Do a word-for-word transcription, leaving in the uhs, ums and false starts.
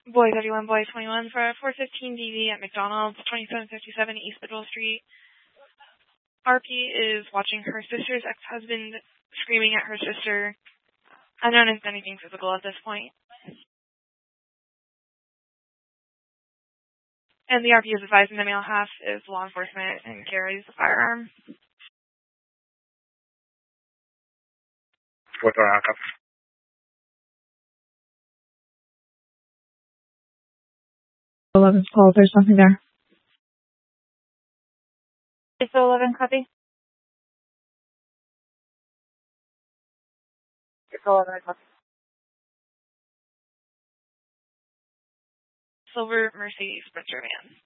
Boy thirty-one, Boy twenty-one for a four fifteen D V at McDonald's, twenty-seven fifty-seven East Biddle Street. R P is watching her sister's ex-husband screaming at her sister. Unknown if anything physical at this point. And the R P is advising the male half is law enforcement and carries a firearm. What's our outcome? eleven call, there's nothing there. Is the eleven copy? It's eleven copy. Silver Mercy Sprinter van.